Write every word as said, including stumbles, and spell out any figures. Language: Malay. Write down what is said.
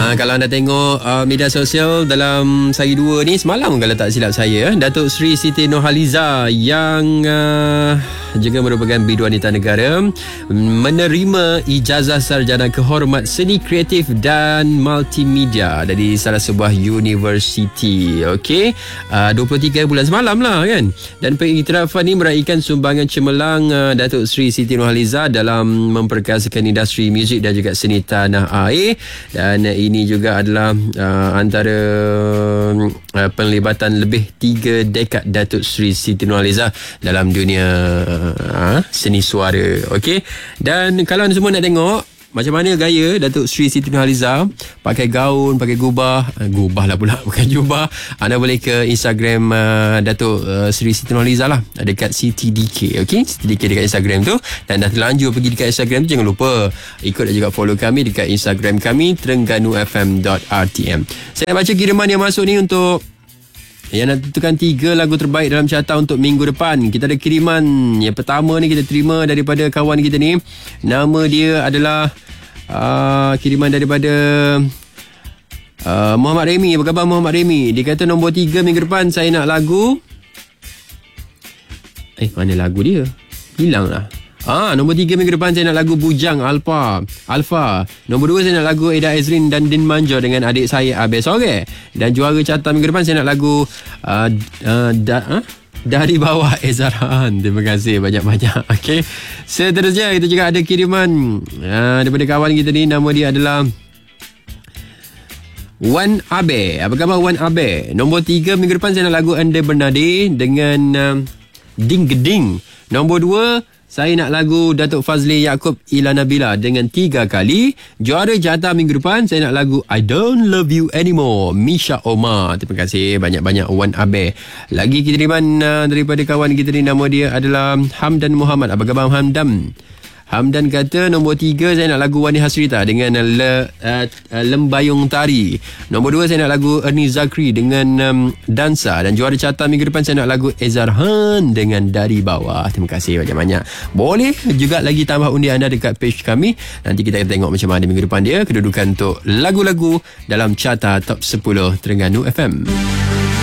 Uh, kalau anda tengok uh, media sosial dalam sehari dua ni, semalam kalau tak silap saya, Datuk Seri Siti Nurhaliza yang uh, juga merupakan bidu wanita negara menerima ijazah sarjana kehormat seni kreatif dan multimedia dari salah sebuah universiti. Okey, uh, dua puluh tiga bulan semalam lah kan. Dan pengiktirafan ni meraihkan sumbangan cemerlang uh, Datuk Seri Siti Nurhaliza dalam memperkasakan industri muzik dan juga seni tanah air. Dan uh, ini juga adalah uh, antara uh, penglibatan lebih tiga dekad Datuk Seri Siti Nurhaliza dalam dunia uh, seni suara. Okey, dan kalau anda semua nak tengok macam mana gaya Datuk Seri Siti Nurhaliza, pakai gaun, pakai gubah, uh, gubah lah pula, bukan jubah, anda boleh ke Instagram uh, Datuk uh, Seri Siti Nurhaliza lah, dekat C T D K. Okay, C T D K dekat Instagram tu. Dan dah terlanjur pergi dekat Instagram tu, jangan lupa ikut dan juga follow kami dekat Instagram kami, terengganu f m dot r t m. Saya nak baca kiriman yang masuk ni untuk yang nak tentukan tiga lagu terbaik dalam carta untuk minggu depan. Kita ada kiriman yang pertama ni, kita terima daripada kawan kita ni. Nama dia adalah uh, kiriman daripada uh, Muhammad Remy. Apa khabar Muhammad Remy? Dia kata nombor tiga minggu depan saya nak lagu. Eh, mana lagu dia? Hilang lah. Ah, nombor tiga minggu depan saya nak lagu Bujang Alpha. Alpha. Nombor dua saya nak lagu Eda Ezrin dan Din Manjo dengan adik saya Abel Sore. Dan juara carta minggu depan saya nak lagu uh, uh, da, uh, Dari Bawah Ezrahan. Terima kasih banyak-banyak. Okey. Seterusnya kita juga ada kiriman uh, daripada kawan kita ni. Nama dia adalah Wan Abe. Apa khabar Wan Abe? Nombor tiga minggu depan saya nak lagu Ande Bernade dengan uh, Ding Geding. Nombor dua saya nak lagu Datuk Fazli Yaakob Ilana Bila dengan Tiga Kali. Juara carta minggu depan saya nak lagu I Don't Love You Anymore, Misha Omar. Terima kasih banyak-banyak Wan Abe. Lagi kiriman uh, daripada kawan kita ni, nama dia adalah Hamdan Muhammad. Apa khabar Hamdan? Hamdan kata nombor tiga saya nak lagu Wani Hasrita dengan le, uh, uh, Lembayung Tari. Nombor dua saya nak lagu Ernie Zakri dengan um, Dansa. Dan juara carta minggu depan saya nak lagu Ezarhan dengan Dari Bawah. Terima kasih banyak-banyak. Boleh juga lagi tambah undi anda dekat page kami. Nanti kita akan tengok macam mana minggu depan dia kedudukan untuk lagu-lagu dalam carta top sepuluh Terengganu F M.